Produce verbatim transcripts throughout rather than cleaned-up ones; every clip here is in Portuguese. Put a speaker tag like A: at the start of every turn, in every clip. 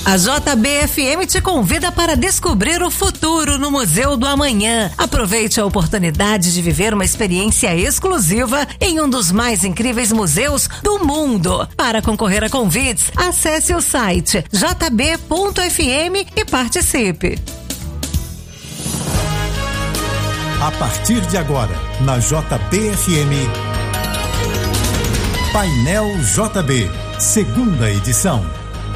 A: A J B F M te convida para descobrir o futuro no Museu do Amanhã. Aproveite a oportunidade de viver uma experiência exclusiva em um dos mais incríveis museus do mundo. Para concorrer a convites, acesse o site j b ponto f m e participe.
B: A partir de agora, na J B F M, Painel J B, segunda edição.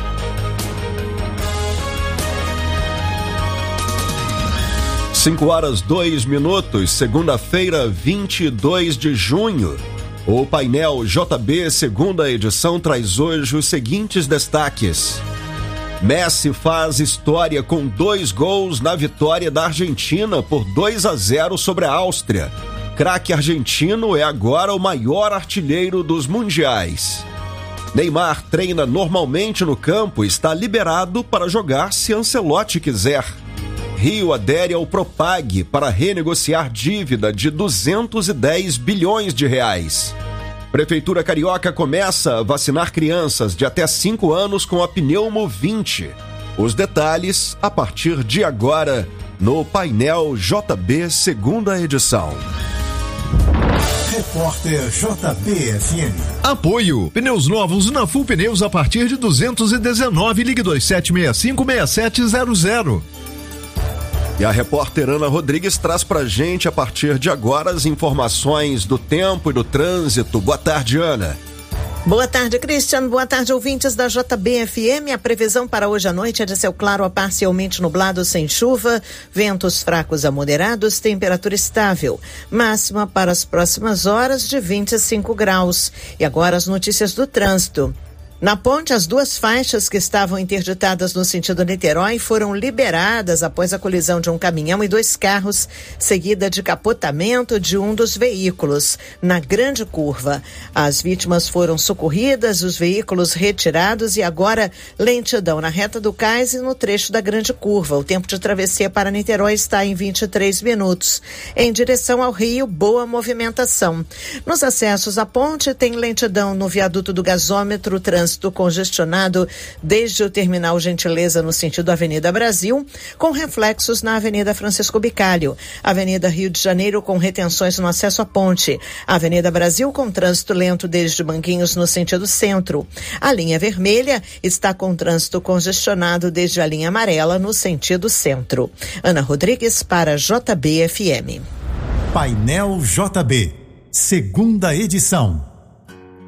C: cinco horas dois minutos, segunda-feira, vinte e dois de junho. O Painel J B, segunda edição, traz hoje os seguintes destaques. Messi faz história com dois gols na vitória da Argentina por dois a zero sobre a Áustria. Craque argentino é agora o maior artilheiro dos mundiais. Neymar treina normalmente no campo e está liberado para jogar se Ancelotti quiser. Rio adere ao Propag para renegociar dívida de duzentos e dez bilhões de reais. Prefeitura Carioca começa a vacinar crianças de até cinco anos com a Pneumo vinte. Os detalhes a partir de agora no Painel J B, segunda edição.
B: Repórter J B F M.
D: Apoio. Pneus novos na Full Pneus a partir de duzentos e dezenove. Ligue dois sete seis cinco seis sete zero zero.
C: E a repórter Ana Rodrigues traz pra gente, a partir de agora, as informações do tempo e do trânsito. Boa tarde, Ana.
E: Boa tarde, Cristian. Boa tarde, ouvintes da J B F M. A previsão para hoje à noite é de céu claro a parcialmente nublado, sem chuva, ventos fracos a moderados, temperatura estável. Máxima para as próximas horas de vinte e cinco graus. E agora as notícias do trânsito. Na ponte, as duas faixas que estavam interditadas no sentido Niterói foram liberadas após a colisão de um caminhão e dois carros, seguida de capotamento de um dos veículos, na grande curva. As vítimas foram socorridas, os veículos retirados e agora lentidão na reta do cais e no trecho da grande curva. O tempo de travessia para Niterói está em vinte e três minutos. Em direção ao Rio, boa movimentação. Nos acessos à ponte, tem lentidão no viaduto do gasômetro, trânsito congestionado desde o terminal Gentileza no sentido Avenida Brasil, com reflexos na Avenida Francisco Bicalho, Avenida Rio de Janeiro com retenções no acesso à ponte, Avenida Brasil com trânsito lento desde Manguinhos no sentido centro. A linha vermelha está com trânsito congestionado desde a linha amarela no sentido centro. Ana Rodrigues para J B F M.
B: Painel J B, segunda edição.